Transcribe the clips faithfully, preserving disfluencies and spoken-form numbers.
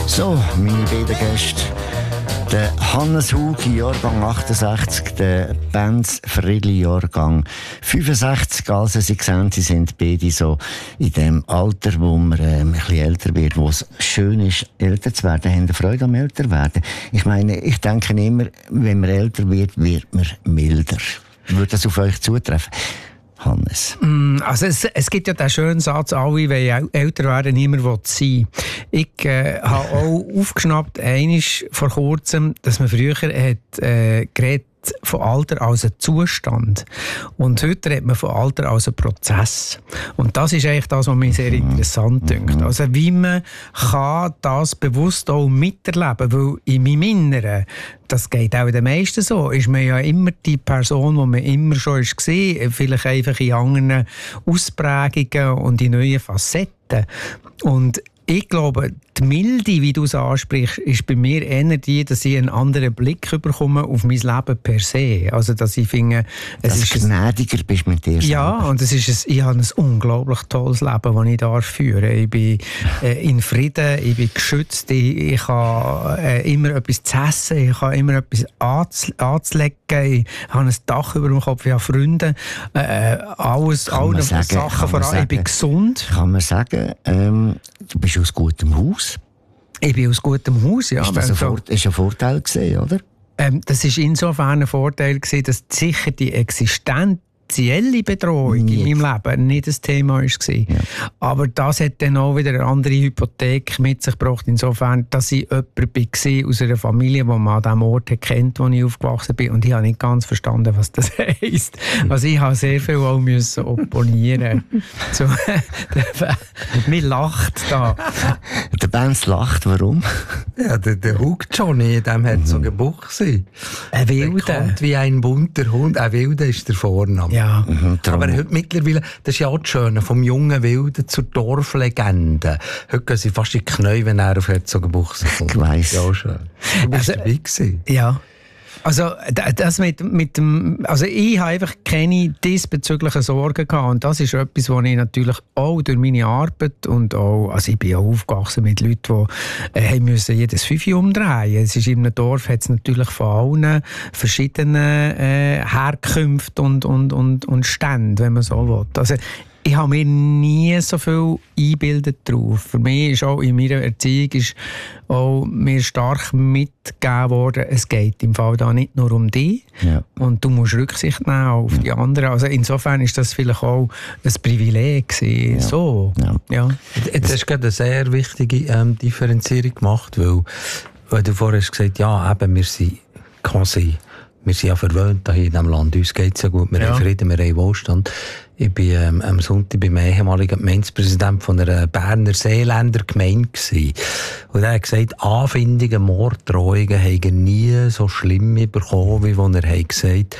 So, meine beiden Gäste. Der Hannes Hugi, Jahrgang achtundsechzig, der Benz Friedli, Jahrgang fünfundsechzig. Also, Sie sehen, Sie sind beide so in dem Alter, wo man äh, ein bisschen älter wird, wo es schön ist, älter zu werden. Haben Sie Freude am älter werden? Ich meine, ich denke immer, wenn man älter wird, wird man milder. Würde das auf euch zutreffen? Hannes. Also es, es gibt ja den schönen Satz, alle wollen älter werden, niemand will sein. Ich äh, habe auch aufgeschnappt, einisch vor kurzem, dass man früher hat, äh, geredet von Alter als ein Zustand. Und heute redet man von Alter als ein Prozess. Und das ist eigentlich das, was mich sehr interessant dünkt. Also wie man kann das bewusst auch miterleben, weil in meinem Inneren, das geht auch den meisten so, ist man ja immer die Person, die man immer schon war, vielleicht einfach in anderen Ausprägungen und in neuen Facetten. Und ich glaube, die Milde, wie du es ansprichst, ist bei mir eher die, dass ich einen anderen Blick bekomme auf mein Leben per se. Also, dass ich finde, es dass ist du gnädiger bist mit dir ja, selber. Und es ist ein, ich habe ein unglaublich tolles Leben, das ich darf führen. Ich bin äh, in Frieden, ich bin geschützt, ich, ich habe äh, immer etwas zu essen, ich habe immer etwas anzu, anzulegen, ich habe ein Dach über dem Kopf, ich habe Freunde, äh, alles, alle sagen, Sachen voran, ich bin gesund. Kann man sagen, ähm, du bist aus gutem Haus? Ich bin aus gutem Haus, ja. Ist das ein, Vor- ist ein Vorteil gewesen, oder? Ähm, das war insofern ein Vorteil gewesen, dass sicher die existenzielle Bedrohung nicht. in meinem Leben nicht das Thema war. Ja. Aber das hat dann auch wieder eine andere Hypothek mit sich gebracht, insofern, dass ich jemand war aus einer Familie, die man an dem Ort kennt, wo ich aufgewachsen bin. Und ich habe nicht ganz verstanden, was das heisst. Also ich habe sehr viel auch müssen opponieren. So, mir lacht da. Der Benz lacht, warum? Ja, der, der Hug Johnny, dem hat so Gebuchse. Ein Wilder. Wie ein bunter Hund. Ein Wilder ist der Vorname. Ja. Mhm, aber heute mittlerweile, das ist ja auch das Schöne, vom jungen Wilden zur Dorflegende. Heute gehen sie fast in die Knie, wenn er auf Herzogenbuchse kommt. Ich weiss. Ja, schön. Du bist also, dabei gewesen. Ja. Also, das mit, mit dem, also ich habe einfach keine diesbezüglichen Sorgen gehabt. Und das ist etwas, was ich natürlich auch durch meine Arbeit und auch, also ich bin ja aufgewachsen mit Leuten, die äh, müssen jedes Fünfe umdrehen. Es ist in einem Dorf, hat es natürlich von allen verschiedenen äh, Herkünften und, und, und, und Ständen, wenn man so will. Also, ich habe mir nie so viel eingebildet drauf. Für mich ist auch in meiner Erziehung ist auch mir stark mitgegeben worden, es geht im Fall da nicht nur um dich ja. und du musst Rücksicht nehmen auf ja. die anderen. Also insofern ist das vielleicht auch ein Privileg gewesen. Ja. So. Ja. Ja. Jetzt hast du gerade eine sehr wichtige ähm, Differenzierung gemacht, weil, weil du vorher hast gesagt, ja, eben, wir sind quasi wir sind ja verwöhnt hier in diesem Land. Uns geht es ja gut. Wir ja. haben Frieden, wir haben Wohlstand. Ich war ähm, am Sonntag beim ehemaligen Gemeindepräsidenten von einer Berner Seeländer Gemeinde gewesen. Und er hat gesagt, Anfindungen, Morddrohungen haben nie so schlimm bekommen, wie wenn er hat gesagt,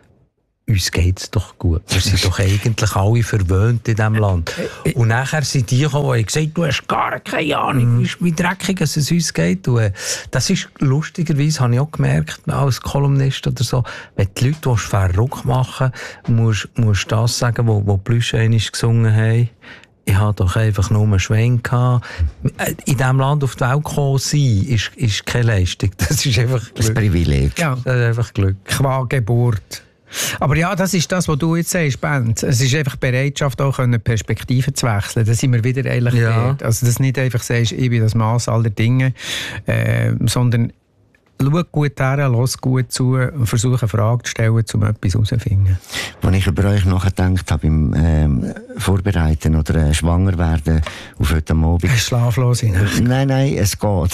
uns geht's doch gut. Wir sind doch eigentlich alle verwöhnt in diesem Land. Und nachher sind die gekommen, die haben gesagt, du hast gar keine Ahnung, mm. wie dreckig es uns geht. Und das ist lustigerweise, habe ich auch gemerkt, als Kolumnist oder so, wenn die Leute verrückt machen, musst du das sagen, wo, wo Plüschenisch gesungen haben. Ich hatte doch einfach nur einen Schwenk gehabt. In diesem Land auf die Welt gekommen sein, ist, ist keine Leistung. Das ist einfach Glück. Das Privileg. Ja. Das ist einfach Glück. Qua Geburt. Aber ja, das ist das, was du jetzt sagst, Ben. Es ist einfach Bereitschaft, auch Perspektiven zu wechseln. Da sind wir wieder eigentlich ja. dort. Also, dass du nicht einfach sagst, ich bin das Maß aller Dinge, äh, sondern schau gut her, lass gut zu und versuche eine Frage zu stellen, um etwas herauszufinden. Als ich über euch nachgedacht habe, beim ähm, Vorbereiten oder äh, schwanger werden auf heute Abend. Schlaflos in Nacht. Nein, nein, es geht.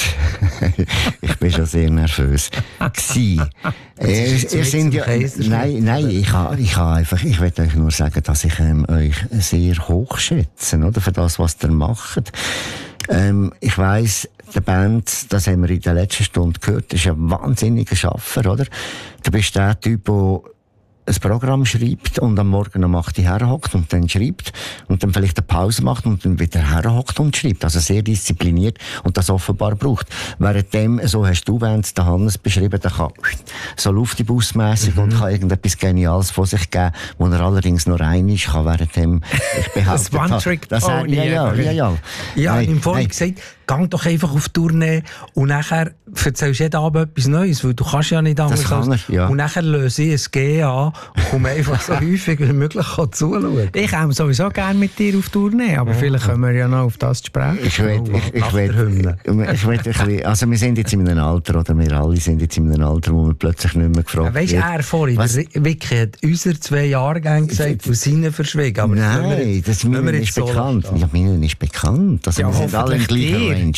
Ich bin schon sehr nervös. Gsi. Ihr, ihr sind ja, nein, nein, ich ha, ich ha einfach, ich will euch nur sagen, dass ich ähm, euch sehr hochschätze, oder, für das, was ihr macht. Ähm, ich weiss, der Band, das haben wir in der letzten Stunde gehört, ist ein wahnsinniger Schaffer, oder? Du bist der Typ, der ein Programm schreibt und am Morgen um acht Uhr herhockt und dann schreibt und dann vielleicht eine Pause macht und dann wieder herhockt und schreibt. Also sehr diszipliniert und das offenbar braucht. Währenddem, so hast du, wenn es der Hannes beschrieben, der kann so luftibusmässig mhm. und kann irgendetwas Geniales von sich geben, wo er allerdings nur einmal kann, währenddem ich behaupte, das One-Trick das Pony. Ja, ja, ja, ja. Ja, im Vorhin gesagt, geh doch einfach auf Tournee und nachher erzählst du jeden Abend etwas Neues, weil du kannst ja nicht anders. Das kann er, ja. Und nachher löse ich ein G an und komme einfach so häufig wie möglich zuschauen. Ich komme sowieso gerne mit dir auf Tournee, aber ja. vielleicht können wir ja noch auf das sprechen. Ich will, ich, ich will, ich will ein bisschen, also wir sind jetzt in einem Alter, oder wir alle sind jetzt in einem Alter, wo wir plötzlich nicht mehr gefragt werden. Weißt du, er vorhin, der Vicky hat unsere zwei Jahrgänge gesagt, von seinen verschwiegen. Aber nein, das meine ist so bekannt. Ja, meine ist bekannt. Also ja, wir sind alle im gleichen Range.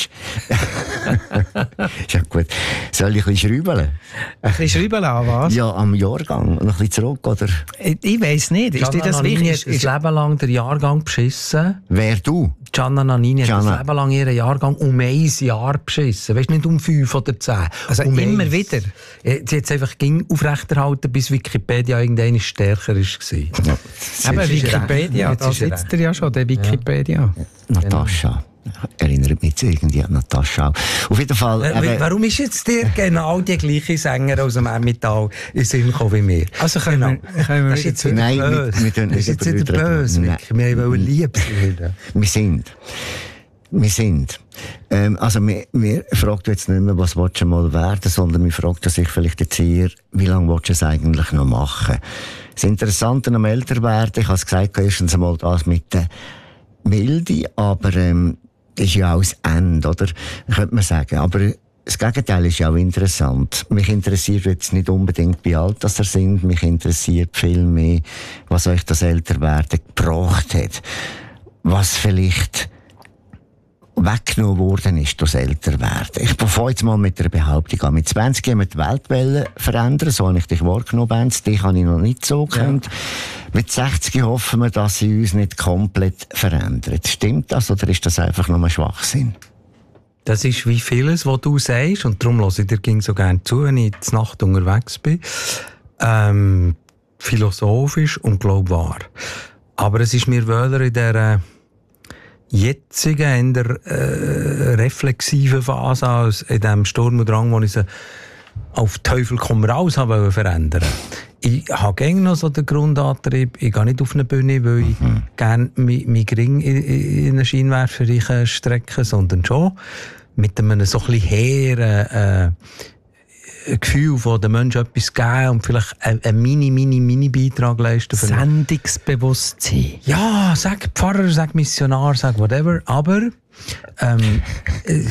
Ist ja gut. Soll ich ein bisschen schrauben? Ein bisschen schrauben an was? Ja, am Jahrgang. Noch ein bisschen zurück, oder? Ich, ich weiss nicht. Ist dir das wichtig? Ist das Leben lang den Jahrgang beschissen? Wer, du? Gianna Nannini hat das Leben lang ihren Jahrgang um ein Jahr beschissen. Weißt du, nicht um fünf oder zehn. Also um immer eins. wieder? Sie hat es einfach aufrechterhalten, bis Wikipedia irgendwann stärker war. Ja. Aber Wikipedia, da sitzt er ja schon, der Wikipedia. Ja. Natascha. Erinnert mich jetzt irgendwie an Natascha. Auf jeden Fall. Äh, warum ist jetzt dir genau die gleiche Sänger aus dem Emmental in den Sinn gekommen wie mir? Also können wir, können wir das ist jetzt wieder Nein, böse. Wir, wir das ist jetzt wieder böse. Wir wollen lieb sein. Wir sind. Wir sind. Ähm, also, wir, wir fragen jetzt nicht mehr, was willst du mal werden, sondern wir fragen sich vielleicht jetzt eher, wie lange willst du es eigentlich noch machen? Das Interessante am Älterwerden, ich habe es gesagt, erstens einmal das mit der Milde, aber ähm, das ist ja auch das Ende, oder? Könnte man sagen. Aber das Gegenteil ist ja auch interessant. Mich interessiert jetzt nicht unbedingt, wie alt das ihr sind. Mich interessiert viel mehr, was euch das Älterwerden gebracht hat. Was vielleicht weggenommen worden ist durch das Älterwerden. Ich fange jetzt mal mit der Behauptung an. Mit zwanzig haben wir die Welt verändern, so habe ich dich wahrgenommen, Benz. Dich habe ich noch nicht so gekannt. Ja. Mit sechzig hoffen wir, dass sie uns nicht komplett verändert. Stimmt das oder ist das einfach nur ein Schwachsinn? Das ist wie vieles, was du sagst, und darum höre ich dir so gerne zu, wenn ich in der Nacht unterwegs bin. Ähm, philosophisch und glaub wahr. Aber es ist mir wohler in der jetzigen, in der äh, reflexiven Phase als in dem Sturm und Drang, wo ich sie auf Teufel komm raus habe verändern. Ich habe gerne noch so den Grundantrieb, ich gehe nicht auf eine Bühne, weil ich mhm. gerne meinen Ring in, in einen Scheinwerfer strecke, sondern schon mit einem so ein bisschen hehren äh, Gefühl von den Menschen etwas geben und vielleicht einen mini, mini, mini Beitrag leisten. Sendungsbewusstsein. Ja, sag Pfarrer, sag Missionar, sag whatever, aber ähm, äh,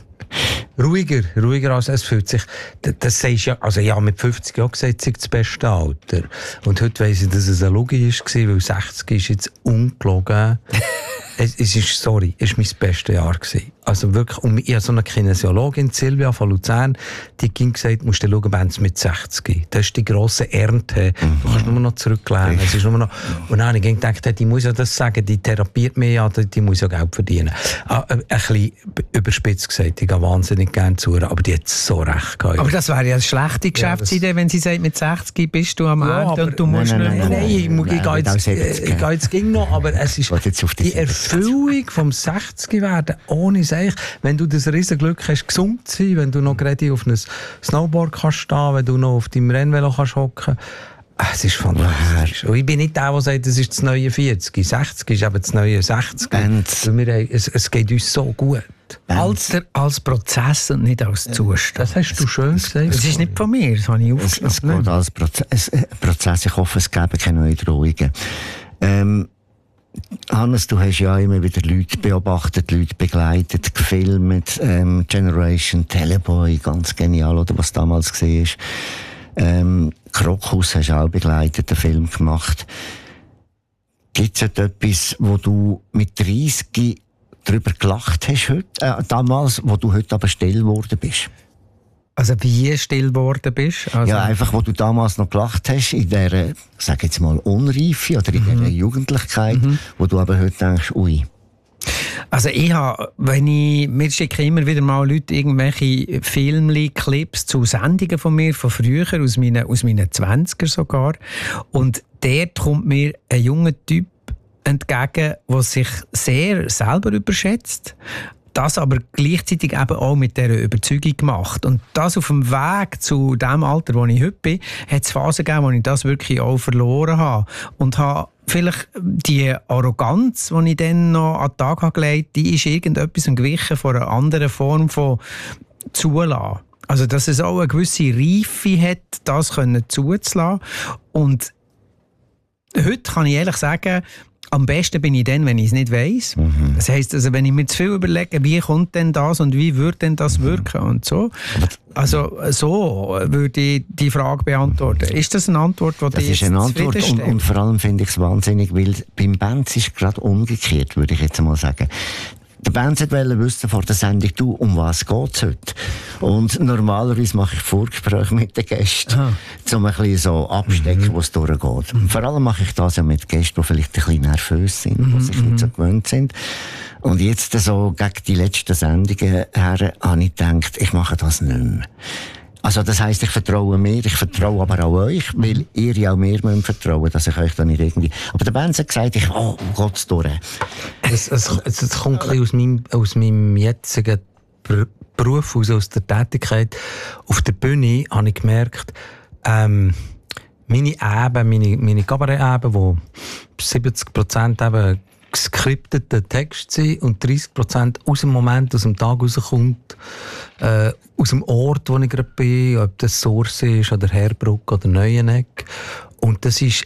ruhiger, ruhiger als es fühlt sich. Das, das sagst ja, also ja, mit fünfzig Jahren gesagt, das beste Alter. Und heute weiss ich, dass es eine Lüge war, weil sechzig ist jetzt ungelogen. es, es ist, sorry, es war mein bestes Jahr gewesen. Also wirklich, und ich habe so eine Kinesiologin, Silvia von Luzern, die ging gesagt, musst du schauen, wenn es mit sechzig. Das ist die grosse Ernte. Mhm. Du kannst nur noch zurücklehnen. Es ist nur noch, und dann habe ich gedacht, die muss ja das sagen, die therapiert mich ja, die muss ja Geld verdienen. Ah, ein bisschen überspitzt gesagt, ich gehe wahnsinnig gerne zu, aber die hat so recht gehabt. Aber das wäre ja eine schlechte Geschäftsidee, ja, wenn sie sagt, mit sechzig bist du am ja, Ende und du musst nein, nicht... Nein, nein, nein, ich, ich, ich gehe jetzt, ich gehe jetzt ging noch, aber es ist die Erfüllung vom sechzig werden, ohne Seich. Wenn du das Riesenglück hast, gesund zu sein, wenn du noch gerade auf einem Snowboard kannst stehen, wenn du noch auf deinem Rennvelo kannst hocken, es ist fantastisch. Und ich bin nicht der, der sagt, das ist das neue vierzig. sechzig ist eben das neue sechzig. Wir, es, es geht uns so gut. Alter als Prozess und nicht als Zustand. Das hast du schön gesagt. Das ist nicht von mir, das habe ich aufgeschrieben. Es, es geht als Prozess, Prozess. Ich hoffe, es gäbe keine neuen Drohungen. Ähm, Hannes, du hast ja immer wieder Leute beobachtet, Leute begleitet, gefilmt, ähm, Generation Teleboy, ganz genial, oder was damals war. Ähm, Krokus hast du auch begleitet, einen Film gemacht. Gibt es etwas, wo du mit dreißig darüber gelacht hast heute, äh, damals, wo du heute aber still geworden bist? Also wie still geworden bist? Also ja, einfach, wo du damals noch gelacht hast, in dieser, sag jetzt mal, Unreife oder in mhm. dieser Jugendlichkeit, mhm. wo du aber heute denkst, ui. Also ich habe, wenn ich, mir schicken immer wieder mal Leute irgendwelche Filmli, Clips zu Sendungen von mir, von früher, aus meinen, aus meinen zwanziger sogar. Und dort kommt mir ein junger Typ entgegen, der sich sehr selber überschätzt, das aber gleichzeitig eben auch mit dieser Überzeugung gemacht. Und das auf dem Weg zu dem Alter, wo ich heute bin, hat es Phasen gegeben, wo ich das wirklich auch verloren habe. Und habe vielleicht die Arroganz, die ich dann noch an den Tag habe gelegt, die ist irgendetwas gewichen von einer anderen Form von Zulassen. Also, dass es auch eine gewisse Reife hat, das können zuzulassen. Und heute kann ich ehrlich sagen, am besten bin ich dann, wenn ich es nicht weiss. Mhm. Das heisst, also, wenn ich mir zu viel überlege, wie kommt denn das und wie würde denn das mhm. wirken und so. Also so würde ich die Frage beantworten. Ist das eine Antwort, die das dir ist eine Antwort und, und vor allem finde ich es wahnsinnig, weil beim Benz ist es gerade umgekehrt, würde ich jetzt mal sagen. Der Benz wollte wissen vor der Sendung, du, um was geht es heute? Und normalerweise mache ich Vorgespräche mit den Gästen, Aha. um ein bisschen so abstecken, mhm. wo es durchgeht. Mhm. Vor allem mache ich das ja mit Gästen, die vielleicht ein bisschen nervös sind, mhm. die sich nicht so gewöhnt sind. Und jetzt so gegen die letzten Sendungen her habe ich gedacht, ich mache das nicht mehr. Also das heisst, ich vertraue mir, ich vertraue aber auch euch, weil ihr ja auch mir müsst vertrauen, dass ich euch da nicht irgendwie... Aber der Benz hat gesagt, ich, oh, um Gottes durch. Es, es, es, es kommt ein bisschen aus meinem, aus meinem jetzigen Beruf, aus, aus der Tätigkeit. Auf der Bühne habe ich gemerkt, ähm, meine Eben, meine, meine Kabarett-Eben, wo siebzig Prozent eben geskripteten Text sind und dreißig Prozent aus dem Moment, aus dem Tag rauskommt, äh, aus dem Ort, wo ich gerade bin, ob das Source ist oder Herbruck oder Neueneck. Und das ist,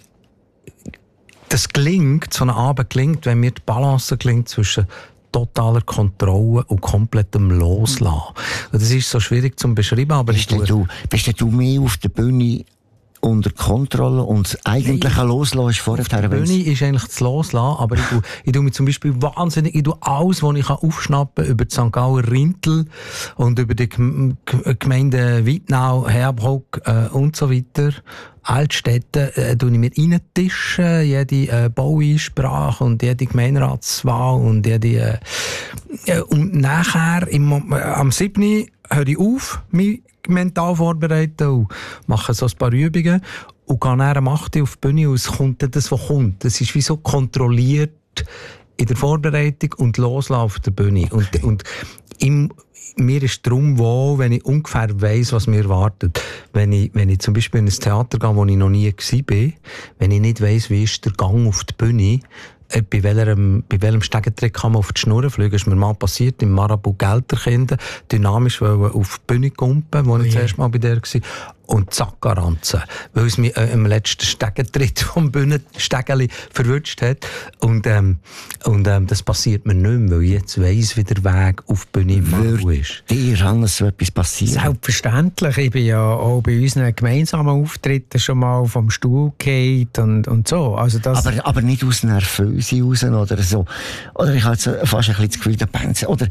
das gelingt, so ein Abend gelingt, wenn mir die Balance gelingt zwischen totaler Kontrolle und komplettem Loslassen. Und das ist so schwierig zu beschreiben, aber bist ich du, bist du mehr auf der Bühne unter Kontrolle und das eigentliche hey, Loslassen ist vorher... Die Bühne ist eigentlich das Loslassen, aber ich tue, ich tue mich zum Beispiel wahnsinnig, ich tue alles, was ich aufschnappen kann, über die Sankt Galler Rintel und über die Gemeinde Wittnau, Herbruck äh, und so weiter. Altstädte äh, tue ich mir reintischen, jede äh, Baueinsprache und jede Gemeinderatswahl und jede... Äh, und nachher, im, äh, am siebten höre ich auf, mich mental vorbereiten und mache so ein paar Übungen und gehe dann am acht auf die Bühne und es kommt das, was kommt. Das ist wie so kontrolliert in der Vorbereitung und loslassen auf der Bühne. Und, und im, mir ist darum wohl, wenn ich ungefähr weiss, was mir erwartet. Wenn ich, wenn ich zum Beispiel in ein Theater gehe, wo ich noch nie war, wenn ich nicht weiss, wie ist der Gang auf die Bühne, bei welchem, bei welchem Stegentrick kann man auf die Schnur fliegen. Das ist mir mal passiert, im Marabout Gelterkinder, dynamisch auf die Bühne kumpen, wo oh, ich yeah. zuerst mal bei der war. Und zack, Garanzen. Weil es mich äh, im letzten Stegentritt vom Bühnenstegeli verwünscht hat. Und, ähm, und ähm, das passiert mir nicht mehr, weil ich jetzt weiss, wie der Weg auf die Bühne im Marabout ist. Dir alles so etwas passiert? Selbstverständlich. Ich bin ja auch bei unseren gemeinsamen Auftritten schon mal vom Stuhl gefallen und, und so. Also das aber, aber nicht aus Nervöse raus oder so. Oder ich habe jetzt fast ein bisschen das Gefühl, der Benz, oder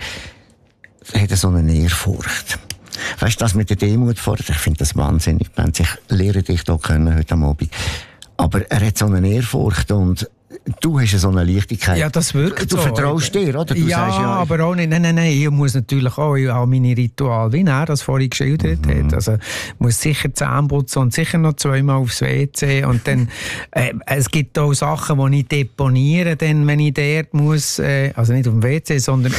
hat so eine Ehrfurcht. Weißt du, das mit der Demut fordert, ich finde das wahnsinnig. Benz, ich lehre dich hier kennen heute am Abend. Aber er hat so eine Ehrfurcht und du hast so eine Leichtigkeit. Ja, das wirkt du so. Du vertraust dir, oder? Du ja, sagst, ja, aber auch nicht. Nein, nein, nein. Ich muss natürlich auch, ich habe meine Rituale, wie er das vorhin geschildert mhm. hat. Also, ich muss sicher Zähne putzen und sicher noch zweimal aufs W C. Und dann, äh, es gibt auch Sachen, die ich deponiere, dann, wenn ich dort muss, äh, also nicht auf dem W C, sondern